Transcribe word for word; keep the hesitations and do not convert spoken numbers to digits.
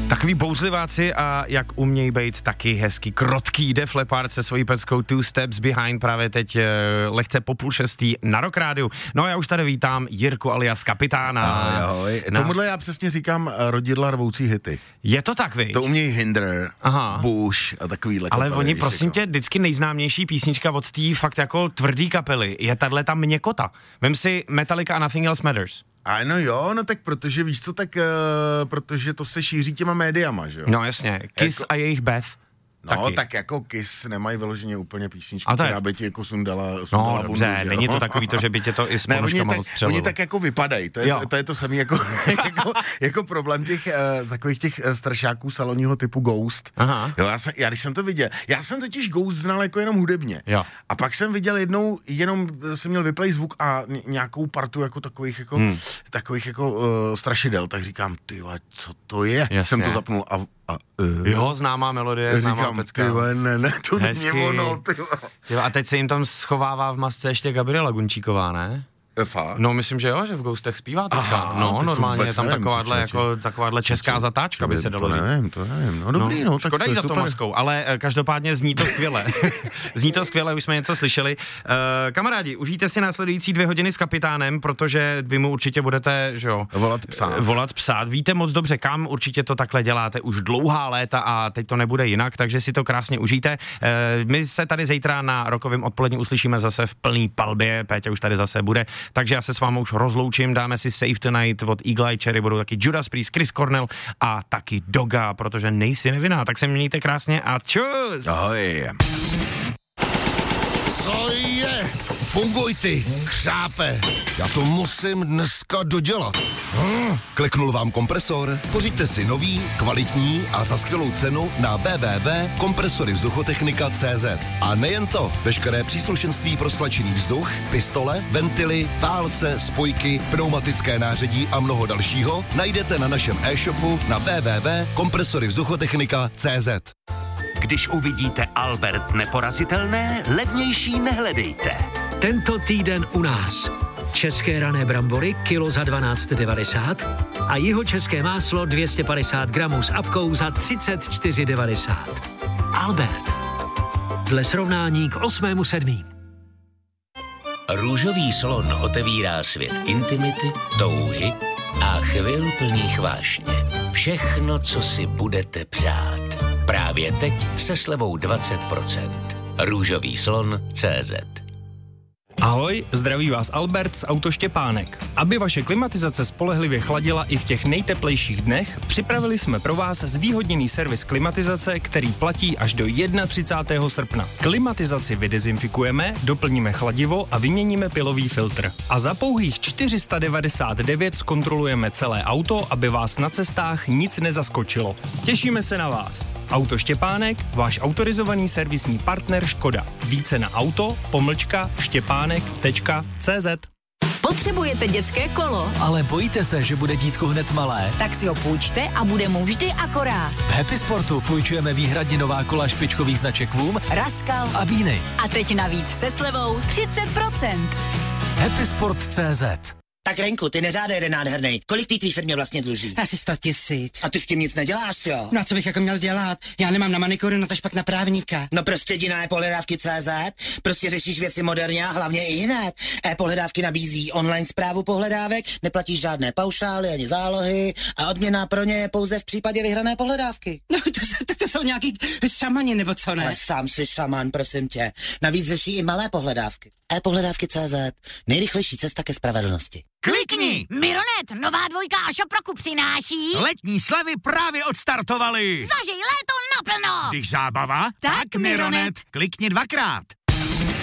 Takový bouřliváci a jak umějí být taky hezky krotký Def Leppard se svojí peckou Two Steps Behind právě teď e, lehce po půl šestý na Rock Rádiu. No a já už tady vítám Jirku alias Kapitána. Ahoj. Nás... Tomuhle já přesně říkám rodidla rvoucí hity. Je to tak, viď? To umějí Hinder, Aha. Bush a takovýhle Ale kapely, oni, prosím jako. tě, vždycky nejznámější písnička od té fakt jako tvrdý kapely je tahle ta měkota. Vem si Metallica a Nothing Else Matters. A no jo, no tak protože víš co, tak uh, protože to se šíří těma médiama, že jo? No jasně, Kiss jako... a jejich Beth. No, taky. Tak jako Kiss nemají vyloženě úplně písničku, která je... by ti jako sundala, sundala no, bundu, dobře, není to takový to, že by tě to i s ponožkama odstřelilo. Oni tak jako vypadají, to je to, to, je to samý jako, jako, jako problém těch uh, takových těch uh, strašáků salonního typu Ghost. Aha. Jo, já, jsem, já když jsem to viděl, já jsem totiž Ghost znal jako jenom hudebně. Jo. A pak jsem viděl jednou, jenom jsem měl vyplay zvuk a nějakou partu jako takových jako, hmm. takových jako uh, strašidel, tak říkám, ty co to je? Jasně. Jsem to zapnul a A, uh, jo, známá melodie, známá říkám, pecka. Tyhle, ne, ne, to není ono, tyhle. A teď se jim tam schovává v masce ještě Gabriela Gunčíková, ne? Fakt? No, myslím, že jo, že v Ghostech zpívá teďka. Aha, no, normálně je tam nevím, takováhle, jako, takováhle česká co, zatáčka, by se dalo to říct. Nevím, to nevím, no dobrý, no, no tak škoda to je za to maskou, ale každopádně zní to skvěle. Zní to skvěle, už jsme něco slyšeli. Uh, kamarádi, užijte si následující dvě hodiny s Kapitánem, protože vy mu určitě budete, že jo, volat psát. volat psát. Víte moc dobře, kam určitě to takhle děláte už dlouhá léta a teď to nebude jinak, takže si to krásně užijte. Uh, my se tady zítra na Rokovém odpolední uslyšíme zase v plný palbě, Péťa už tady zase bude, takže já se s vámi už rozloučím, dáme si Save Tonight od Eagle Eye Cherry, budou taky Judas Priest, Chris Cornell a taky Doga, protože nejsi nevinná, tak se mějte krásně a čus! Ahoj. Co je? Funguj ty, chřápe. Já to musím dneska dodělat. Hm, kliknul vám kompresor? Pořiďte si nový, kvalitní a za skvělou cenu na w w w tečka kompresory vzduchotechnika tečka c z. A nejen to, veškeré příslušenství pro stlačený vzduch, pistole, ventily, válce, spojky, pneumatické nářadí a mnoho dalšího najdete na našem e-shopu na w w w tečka kompresory vzduchotechnika tečka c z. Když uvidíte Albert neporazitelné, levnější nehledejte. Tento týden u nás. České rané brambory kilo za dvanáct devadesát a jihočeské máslo dvě stě padesát gramů s apkou za třicet čtyři devadesát. Albert. Dle srovnání k osmému sedmý. Růžový slon otevírá svět intimity, touhy a chvil plných vášně. Všechno, co si budete přát. Právě teď se slevou dvacet procent. Růžový slon tečka cé zet. Ahoj, zdraví vás Albert z Autoštěpánek. Aby vaše klimatizace spolehlivě chladila i v těch nejteplejších dnech, připravili jsme pro vás zvýhodněný servis klimatizace, který platí až do třicátého prvního srpna. Klimatizaci vydezinfikujeme, doplníme chladivo a vyměníme pilový filtr. A za pouhých čtyři sta devadesát devět zkontrolujeme celé auto, aby vás na cestách nic nezaskočilo. Těšíme se na vás. Autoštěpánek, váš autorizovaný servisní partner Škoda. Více na auto, pomlčka, štěpánek tečka cé zet. Potřebujete dětské kolo? Ale bojíte se, že bude dítko hned malé? Tak si ho půjčte a bude mu vždy akorát. V Happy Sportu půjčujeme výhradně nová kola špičkových značek Voom, Raskal a Bíny. A teď navíc se slevou třicet procent. Happy Sport tečka cé zet. Tak Renku, ty neřádej jeden nádhernej. Kolik ty tvý firmě vlastně dluží? Asi sto tisíc. A ty s tím nic neděláš, jo? No a co bych jako měl dělat? Já nemám na manikuru, no tož pak na právníka. No prostě jdi na e-pohledávky tečka cé zet, prostě řešíš věci moderně a hlavně i hned. E-pohledávky nabízí online správu pohledávek, neplatíš žádné paušály ani zálohy a odměna pro ně je pouze v případě vyhrané pohledávky. No to, tak to jsou nějaký šamani nebo co ne? Ale sám si šaman, prosím tě. Navíc řeší i malé pohledávky. e-pohledávky tečka cé zet, nejrychlejší cesta ke spravedlnosti. Klikni! Mironet, nová dvojka a Šoproku přináší... Letní slevy právě odstartovaly. Zažij léto naplno! Když zábava, tak, tak Mironet. Klikni dvakrát.